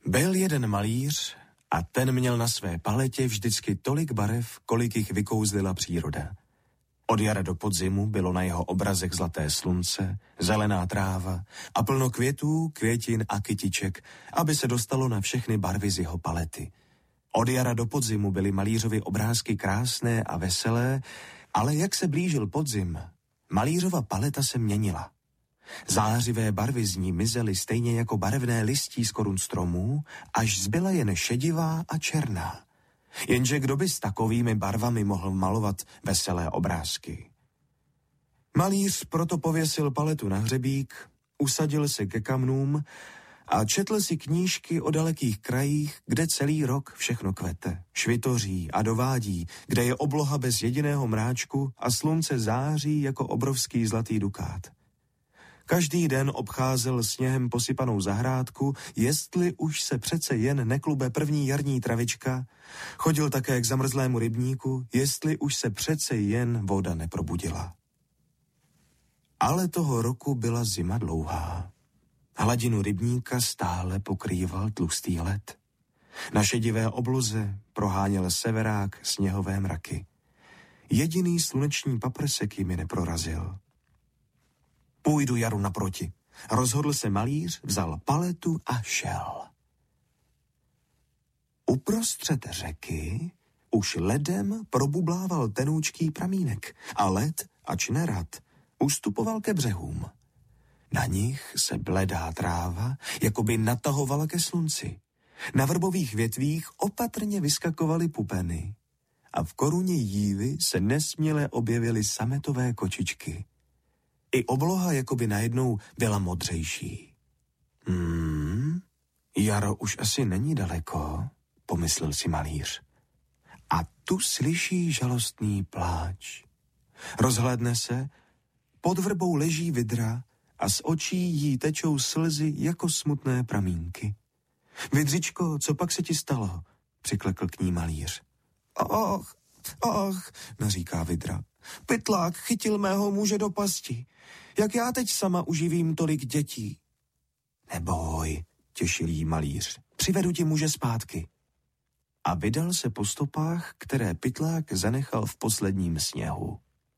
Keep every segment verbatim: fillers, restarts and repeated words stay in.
Byl jeden malíř a ten měl na své paletě vždycky tolik barev, kolik jich vykouzlila příroda. Od jara do podzimu bylo na jeho obrazech zlaté slunce, zelená tráva a plno květů, květin a kytiček, aby se dostalo na všechny barvy z jeho palety. Od jara do podzimu byly malířovy obrázky krásné a veselé, ale jak se blížil podzim, malířova paleta se měnila. Zářivé barvy z ní mizely stejně jako barevné listí z korun stromů, až zbyla jen šedivá a černá. Jenže kdo by s takovými barvami mohl malovat veselé obrázky? Malíř proto pověsil paletu na hřebík, usadil se ke kamnům a četl si knížky o dalekých krajích, kde celý rok všechno kvete, švitoří a dovádí, kde je obloha bez jediného mráčku a slunce září jako obrovský zlatý dukát. Každý den obcházel sněhem posypanou zahrádku, jestli už se přece jen neklube první jarní travička, chodil také k zamrzlému rybníku, jestli už se přece jen voda neprobudila. Ale toho roku byla zima dlouhá. Hladinu rybníka stále pokrýval tlustý led. Na šedivé obloze proháněl severák sněhové mraky. Jediný sluneční paprsek jimi neprorazil. Půjdu jaru naproti. Rozhodl se malíř, vzal paletu a šel. Uprostřed řeky už ledem probublával tenoučký pramínek a led, ač nerad, ustupoval ke břehům. Na nich se bledá tráva jakoby natahovala ke slunci. Na vrbových větvích opatrně vyskakovaly pupeny a v koruně jívy se nesměle objevily sametové kočičky. I obloha jakoby najednou byla modřejší. Hmm, jaro už asi není daleko, pomyslel si malíř. A tu slyší žalostný pláč. Rozhlédne se, pod vrbou leží vidra a z očí jí tečou slzy jako smutné pramínky. Vidřičko, co pak se ti stalo? Přiklekl k ní malíř. Ach, ach, naříká vidra. Pytlák chytil mého muže do pasti. Jak já teď sama uživím tolik dětí? Neboj, těšil jí malíř. Přivedu ti muže zpátky. A vydal se po stopách, které pytlák zanechal v posledním sněhu.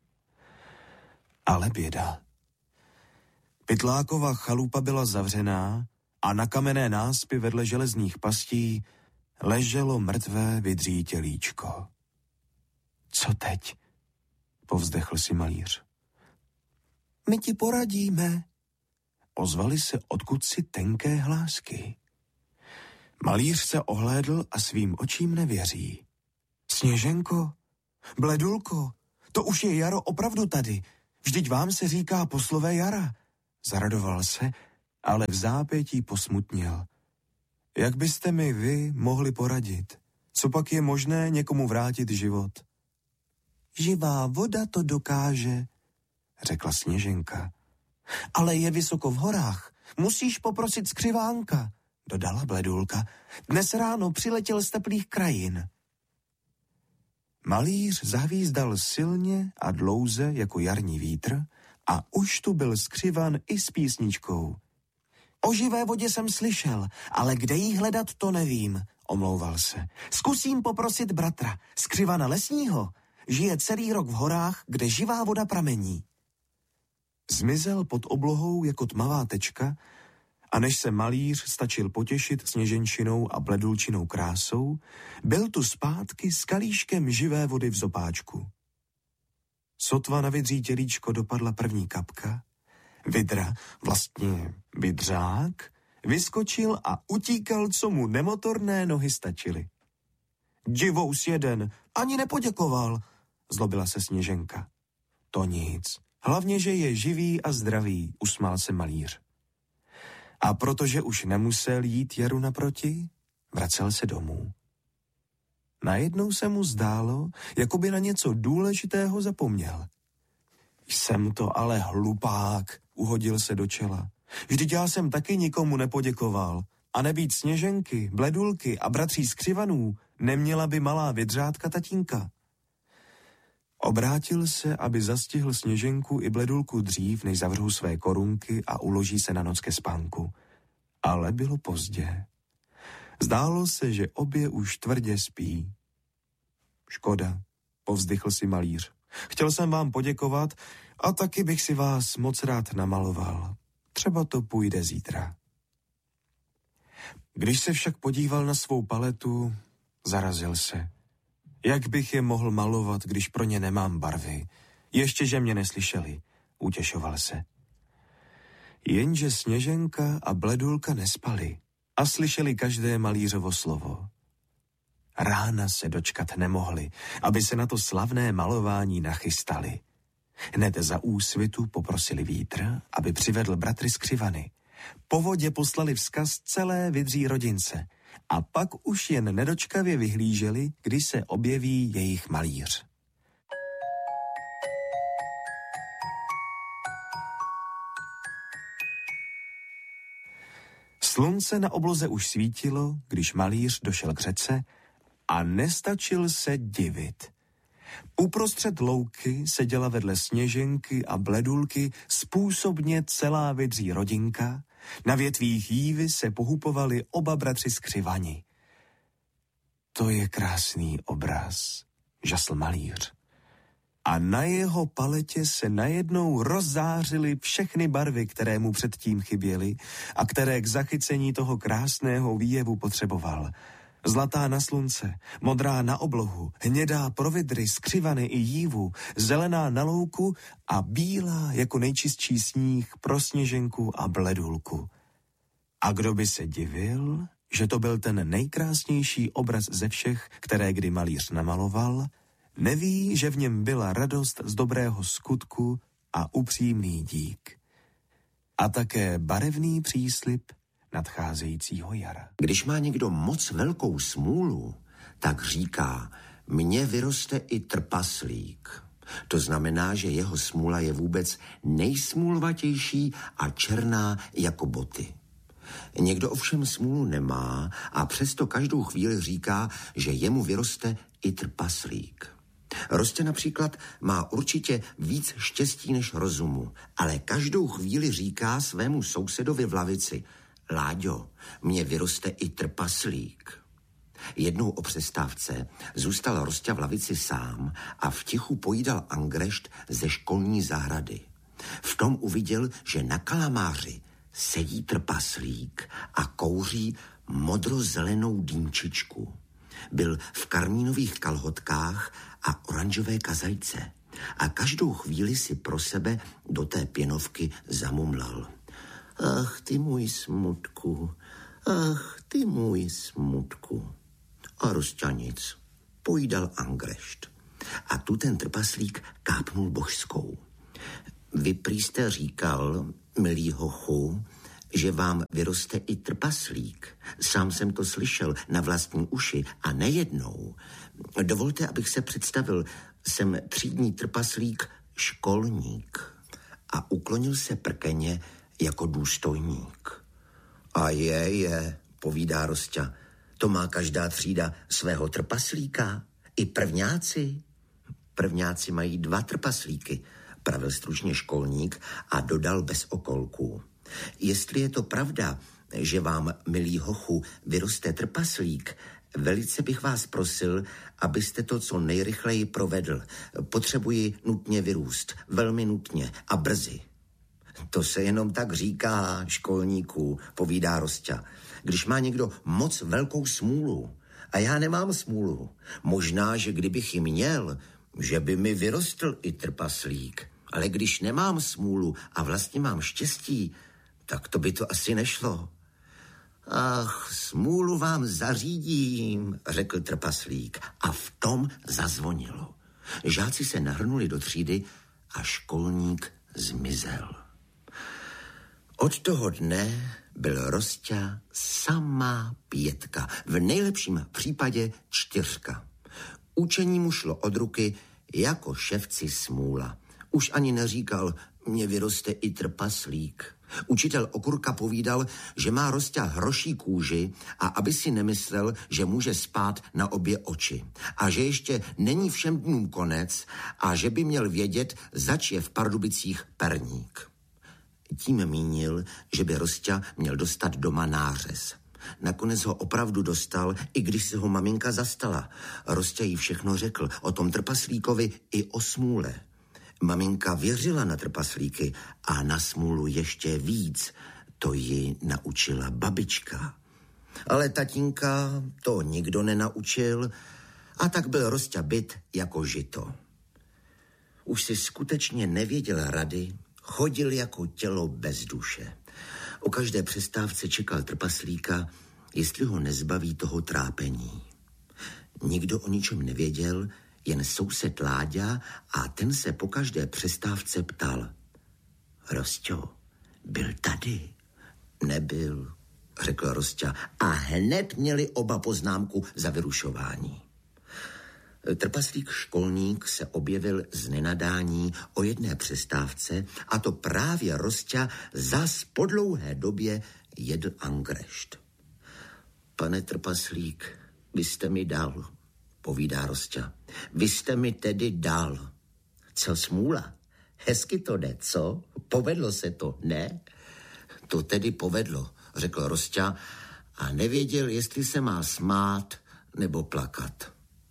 Ale běda. Pytlákova chalupa byla zavřená a na kamenné náspy vedle železných pastí leželo mrtvé vidří tělíčko. Co teď? Povzdechl si malíř. My ti poradíme. Ozvaly se odkud si tenké hlásky. Malíř se ohlédl a svým očím nevěří. Sněženko, Bledulko, to už je jaro opravdu tady. Vždyť vám se říká poslové jara. Zaradoval se, ale v zápětí posmutněl. Jak byste mi vy mohli poradit? Co pak je možné někomu vrátit život? Živá voda to dokáže, řekla Sněženka. Ale je vysoko v horách. Musíš poprosit skřivánka, dodala Bledulka. Dnes ráno přiletěl z teplých krajin. Malíř zahvízdal silně a dlouze jako jarní vítr a už tu byl skřivan i s písničkou. O živé vodě jsem slyšel, ale kde jí hledat, to nevím, omlouval se. Zkusím poprosit bratra, skřivana lesního. Žije celý rok v horách, kde živá voda pramení. Zmizel pod oblohou jako tmavá tečka a než se malíř stačil potěšit sněženčinou a bledulčinou krásou, byl tu zpátky s kalíškem živé vody v zobáčku. Sotva na vidří tělíčko dopadla první kapka, vidra, vlastně vidřák, vyskočil a utíkal, co mu nemotorné nohy stačily. Divous jeden, ani nepoděkoval, zlobila se Sněženka. To nic, hlavně, že je živý a zdravý, usmál se malíř. A protože už nemusel jít jaru naproti, vracel se domů. Najednou se mu zdálo, jako by na něco důležitého zapomněl. Jsem to ale hlupák, uhodil se do čela. Vždyť já jsem taky nikomu nepoděkoval. A nebýt Sněženky, Bledulky a bratří skřivanů, neměla by malá vidřátka tatínka. Obrátil se, aby zastihl Sněženku i Bledulku dřív, než zavřou své korunky a uloží se na noc ke spánku. Ale bylo pozdě. Zdálo se, že obě už tvrdě spí. Škoda, povzdychl si malíř. Chtěl jsem vám poděkovat a taky bych si vás moc rád namaloval. Třeba to půjde zítra. Když se však podíval na svou paletu, zarazil se. Jak bych je mohl malovat, když pro ně nemám barvy? Ještě, že mě neslyšeli, utěšoval se. Jenže Sněženka a Bledulka nespali a slyšeli každé malířovo slovo. Rána se dočkat nemohli, aby se na to slavné malování nachystali. Hned za úsvitu poprosili vítr, aby přivedl bratry z Křivany. Po vodě poslali vzkaz celé Vydří rodince a pak už jen nedočkavě vyhlíželi, kdy se objeví jejich malíř. Slunce na obloze už svítilo, když malíř došel k řece a nestačil se divit. Uprostřed louky seděla vedle Sněženky a Bledulky způsobně celá Vydří rodinka, na větvích jívy se pohupovali oba bratři z Křivani. To je krásný obraz, žasl malíř. A na jeho paletě se najednou rozzářily všechny barvy, které mu předtím chyběly a které k zachycení toho krásného výjevu potřeboval. Zlatá na slunce, modrá na oblohu, hnědá pro Vydry, Skřivany i jívu, zelená na louku a bílá jako nejčistší sníh pro Sněženku a Bledulku. A kdo by se divil, že to byl ten nejkrásnější obraz ze všech, které kdy malíř namaloval, neví, že v něm byla radost z dobrého skutku a upřímný dík. A také barevný příslib nadcházejícího jara. Když má někdo moc velkou smůlu, tak říká, mně vyroste i trpaslík. To znamená, že jeho smůla je vůbec nejsmůlvatější a černá jako boty. Někdo ovšem smůlu nemá a přesto každou chvíli říká, že jemu vyroste i trpaslík. Rostě například má určitě víc štěstí než rozumu, ale každou chvíli říká svému sousedovi v lavici, Láďo, mně vyroste i trpaslík. Jednou o přestávce zůstal Rosťa v lavici sám a v tichu pojídal angrešt ze školní zahrady. V tom uviděl, že na kalamáři sedí trpaslík a kouří modrozelenou dýmčičku. Byl v karmínových kalhotkách a oranžové kazajce a každou chvíli si pro sebe do té pěnovky zamumlal. Ach, ty můj smutku, ach, ty můj smutku. A Rosťa nic, pojídal angrešt. A tu ten trpaslík kápnul božskou. Vy prý jste říkal, milý hochu, že vám vyroste i trpaslík. Sám jsem to slyšel na vlastní uši a nejednou. Dovolte, abych se představil, jsem třídní trpaslík školník. A uklonil se prkeně jako důstojník. A je, je, povídá Rosťa, to má každá třída svého trpaslíka. I prvňáci. Prvňáci mají dva trpaslíky, pravil stručně školník a dodal bez okolků. Jestli je to pravda, že vám, milý hochu, vyroste trpaslík, velice bych vás prosil, abyste to co nejrychleji provedl. Potřebuji nutně vyrůst, velmi nutně a brzy. To se jenom tak říká, školníků, povídá Rosťa. Když má někdo moc velkou smůlu, a já nemám smůlu, možná, že kdybych ji měl, že by mi vyrostl i trpaslík. Ale když nemám smůlu a vlastně mám štěstí, tak to by to asi nešlo. Ach, smůlu vám zařídím, řekl trpaslík a v tom zazvonilo. Žáci se nahrnuli do třídy a školník zmizel. Od toho dne byl Rosťa samá pětka, v nejlepším případě čtyřka. Učení mu šlo od ruky jako ševci smůla. Už ani neříkal, mně vyroste i trpaslík. Učitel Okurka povídal, že má Rosťa hroší kůži a aby si nemyslel, že může spát na obě oči. A že ještě není všem dnům konec a že by měl vědět, zač je v Pardubicích perník. Tím mínil, že by Rosťa měl dostat doma nářez. Nakonec ho opravdu dostal, i když se ho maminka zastala. Rostě jí všechno řekl o tom trpaslíkovi i o smůle. Maminka věřila na trpaslíky a na smůlu ještě víc. To ji naučila babička. Ale tatínka to nikdo nenaučil a tak byl Rosťa byt jako žito. Už si skutečně nevěděl rady, chodil jako tělo bez duše. O každé přestávce čekal trpaslíka, jestli ho nezbaví toho trápení. Nikdo o ničem nevěděl, jen soused Láďa, a ten se po každé přestávce ptal. Rosťo, byl tady? Nebyl, řekl Rosťa, a hned měli oba poznámku za vyrušování. Trpaslík školník se objevil z nenadání o jedné přestávce, a to právě Rosťa zas po dlouhé době jedl angrešt. Pane trpaslík, vy jste mi dal, povídá Rosťa. Vy jste mi tedy dal. Co smůla? Hezky to jde, co? Povedlo se to, ne? To tedy povedlo, řekl Rosťa a nevěděl, jestli se má smát nebo plakat.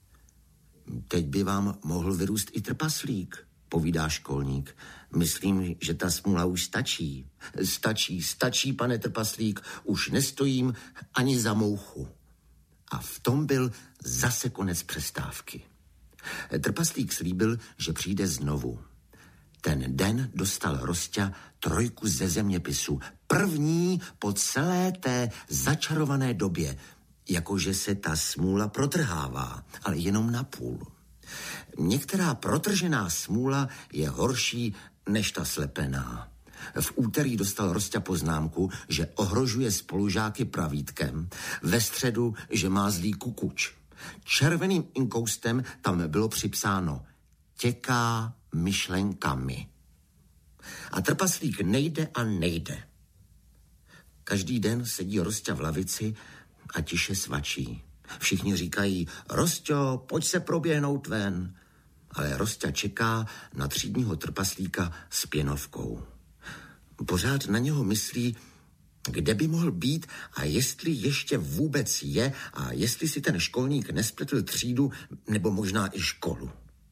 Teď by vám mohl vyrůst i trpaslík, povídá školník. Myslím, že ta smůla už stačí. Stačí, stačí, pane trpaslík, už nestojím ani za mouchu. A v tom byl zase konec přestávky. Trpaslík slíbil, že přijde znovu. Ten den dostal Rosťa trojku ze zeměpisu. První po celé té začarované době, jakože se ta smůla protrhává, ale jenom na půl. Některá protržená smůla je horší než ta slepená. V úterý dostal Rosťa poznámku, že ohrožuje spolužáky pravítkem, ve středu, že má zlý kukuč. Červeným inkoustem tam bylo připsáno těká myšlenkami. A trpaslík nejde a nejde. Každý den sedí Rosťa v lavici a tiše svačí. Všichni říkají, Rosťo, pojď se proběhnout ven. Ale Rosťa čeká na třídního trpaslíka s pěnovkou. Pořád na něho myslí, kde by mohl být a jestli ještě vůbec je a jestli si ten školník nespletl třídu nebo možná i školu.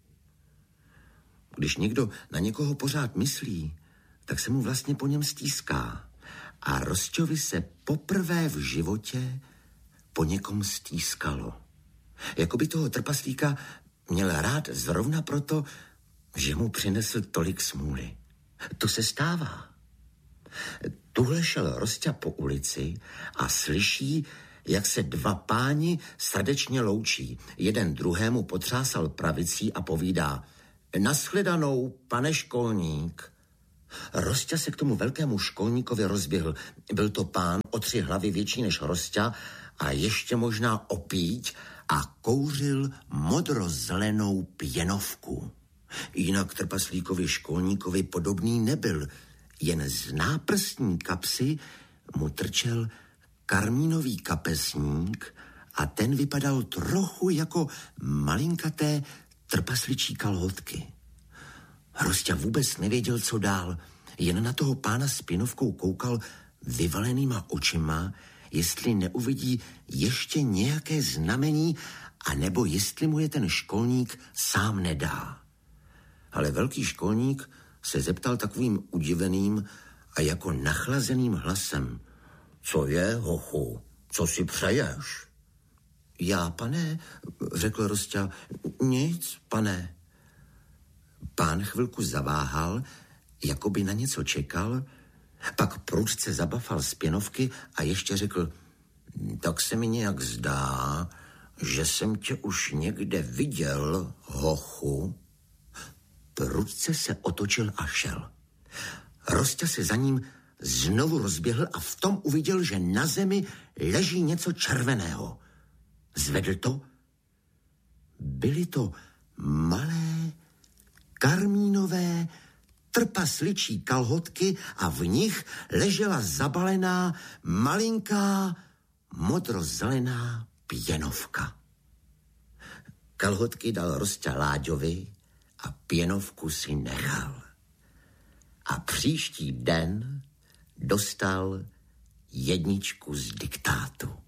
Když někdo na někoho pořád myslí, tak se mu vlastně po něm stýská. A Rosťovi se poprvé v životě po někom stýskalo. Jakoby toho trpaslíka měl rád zrovna proto, že mu přinesl tolik smůly. To se stává. Tuhle šel Rosťa po ulici a slyší, jak se dva páni srdečně loučí. Jeden druhému potřásal pravicí a povídá, nashledanou, pane školník. Rosťa se k tomu velkému školníkovi rozběhl. Byl to pán o tři hlavy větší než Rosťa a ještě možná opíť a kouřil modrozelenou pěnovku. Jinak trpaslíkovi školníkovi podobný nebyl. Jen z náprstní kapsy mu trčel karmínový kapesník a ten vypadal trochu jako malinkaté trpasličí kalhotky. Rosťa vůbec nevěděl, co dál. Jen na toho pána s pěnovkou koukal vyvalenýma očima, jestli neuvidí ještě nějaké znamení, anebo jestli mu je ten školník sám nedá. Ale velký školník se zeptal takovým udiveným a jako nachlazeným hlasem. Co je, hochu? Co si přeješ? Já, pane, řekl Rosťa, nic, pane. Pán chvilku zaváhal, jako by na něco čekal, pak prudce zabafal z pěnovky a ještě řekl, tak se mi nějak zdá, že jsem tě už někde viděl, hochu. Prudce se otočil a šel. Rosťa se za ním znovu rozběhl a v tom uviděl, že na zemi leží něco červeného. Zvedl to. Byly to malé karmínové trpasličí kalhotky a v nich ležela zabalená malinká modrozelená pěnovka. Kalhotky dal Rosťa Láďovi a pěnovku si nechal. A příští den dostal jedničku z diktátu.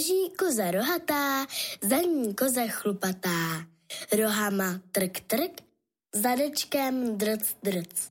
běží koza rohatá, za ní koza chlupatá. Rohama trk trk, zadečkem drc drc.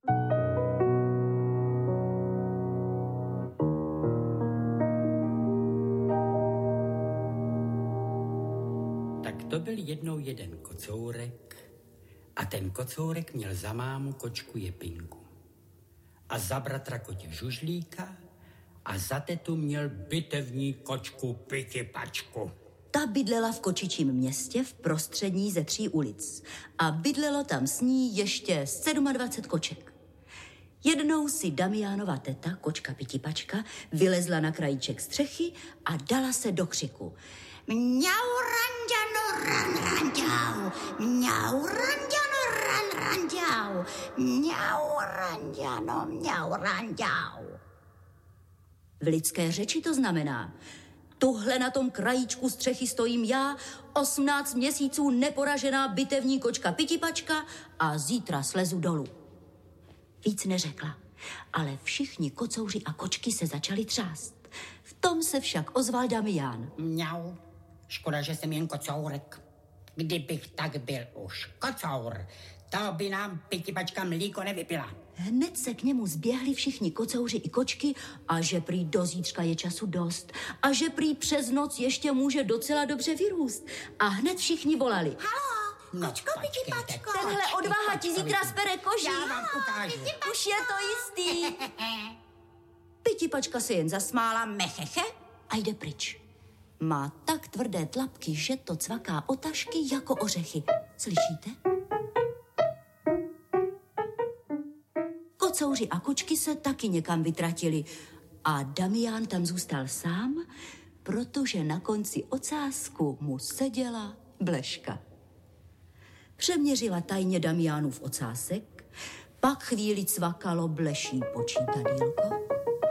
Tak to byl jednou jeden kocourek a ten kocourek měl za mámu kočku Jepinku a za bratra kotě Žužlíka a za tetu měl bitevní kočku Pitipačku. Ta bydlela v kočičím městě v prostřední ze tří ulic a bydlelo tam s ní ještě dvacet sedm koček. Jednou si Damiánova teta, kočka Pitipačka, vylezla na krajíček střechy a dala se do křiku. Mňau, ranďano, ran, ranďau, mňau, ranďano, ran, ranďau, mňau, ranďano, mňau, ranďau. V lidské řeči to znamená: tuhle na tom krajíčku střechy stojím já, osmnáct měsíců neporažená bitevní kočka Pitipačka a zítra slezu dolů. Víc neřekla, ale všichni kocouři a kočky se začali třást. V tom se však ozval Damián. Mňau, škoda, že jsem jen kocourek. Kdybych tak byl už kocour, to by nám Pitipačka mlíko nevypila. Hned se k němu zběhli všichni kocouři i kočky a že prý do zítřka je času dost a že prý přes noc ještě může docela dobře vyrůst. A hned všichni volali. Halo, No, kočko Pitipačko. Tenhle odvaha ti zítra spere koží. Já vám ukážu. Už je to jistý. Pitipačka se jen zasmála mecheche a jde pryč. Má tak tvrdé tlapky, že to cvaká o tašky jako ořechy. Slyšíte? Kocouři a kočky se taky někam vytratili a Damián tam zůstal sám, protože na konci ocásku mu seděla Bleška. Přeměřila tajně Damiánův ocásek, pak chvíli cvakalo Bleší počítadýlko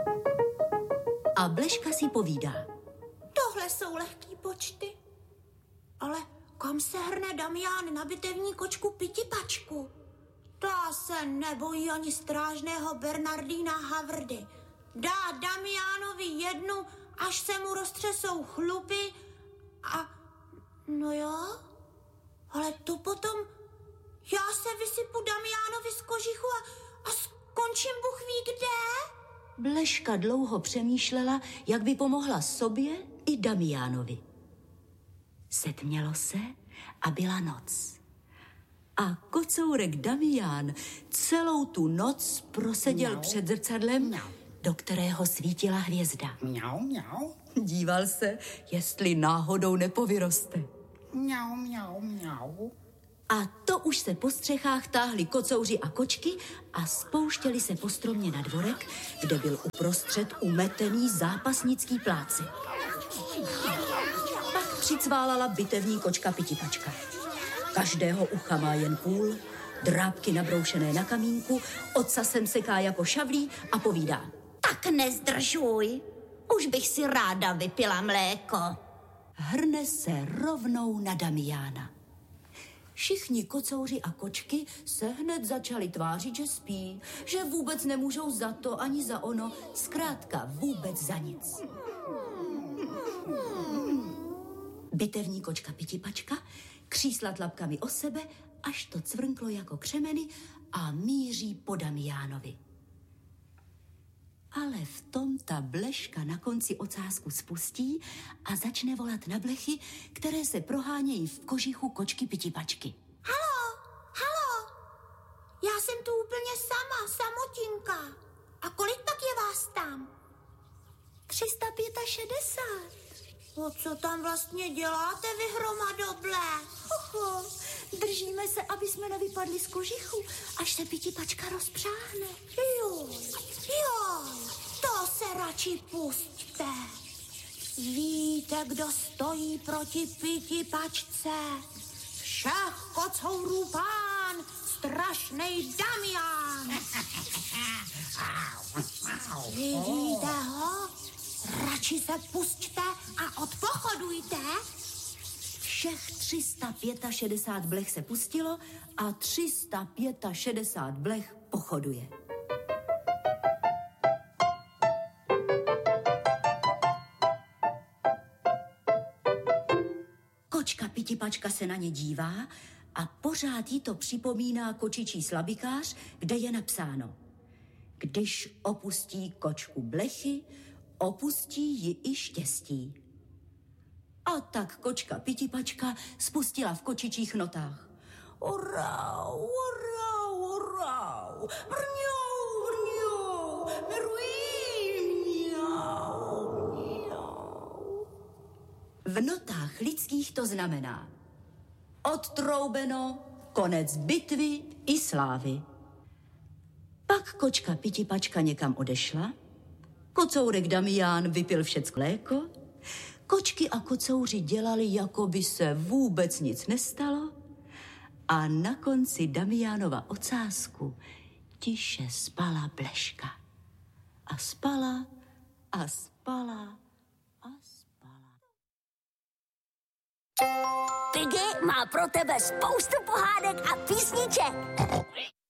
a Bleška si povídá. Tohle jsou lehký počty. Ale kam se hrne Damián na bitevní kočku Pitipačku? Ta se nebojí ani strážného Bernardína Havrdy. Dá Damiánovi jednu, až se mu roztřesou chlupy a... No jo, ale to potom... Já se vysypu Damiánovi z kožichu a, a skončím Bůh ví kde. Bleška dlouho přemýšlela, jak by pomohla sobě i Damiánovi. Setmělo se a byla noc. A kocourek Damián celou tu noc proseděl Mňau. před zrcadlem, Mňau. do kterého svítila hvězda. Mňau, mňau, Díval se, jestli náhodou nepovyroste. mňau, mňau, mňau. A to už se po střechách táhli kocouři a kočky a spouštěli se po stromě na dvorek, kde byl uprostřed umetený zápasnický pláci. Pak přicválala bitevní kočka Pitipačka. Každého ucha má jen půl, drápky nabroušené na kamínku, ocasem seká jako šavlí a povídá. Tak nezdržuj, už bych si ráda vypila mléko. Hrne se rovnou na Damiána. Všichni kocouři a kočky se hned začali tvářit, že spí, že vůbec nemůžou za to ani za ono, zkrátka vůbec za nic. Bitevní kočka Pitipačka křísla tlapkami o sebe, až to cvrnklo jako křemeny a míří po Damiánovi. Ale v tom ta Bleška na konci ocásku spustí a začne volat na blechy, které se prohánějí v kožichu kočky Pitipačky. Halo, halo, já jsem tu úplně sama, samotinka. A kolik tak je vás tam? tři sta šedesát pět. O co tam vlastně děláte vy hromadoble? Oho, držíme se, aby jsme nevypadli z kožichu, až se Pitipačka rozpřáhne. Jo, jo, to se radši pusťte. Víte, kdo stojí proti Pitipačce? Všech kocourů pán, strašnej Damián. Vidíte ho? Radši se pusťte a odpochodujte. Všech tři sta šedesát pět blech se pustilo a tři sta šedesát pět blech pochoduje. Kočka Pitipačka se na ně dívá a pořád jí to připomíná kočičí slabikář, kde je napsáno: když opustí kočku blechy, opustí ji i štěstí. A tak kočka Pitipačka spustila v kočičích notách: Orau, orau, orau, brňou, brňou, mirují, mňau, mňau. V notách lidských to znamená: odtroubeno, konec bitvy i slávy. Pak kočka Pitipačka někam odešla, kocourek Damián vypil všecko léko, kočky a kocouři dělali, jako by se vůbec nic nestalo, a na konci Damiánova ocásku tiše spala Bleška. A spala a spala a spala. Piggy má pro tebe spoustu pohádek a písniček.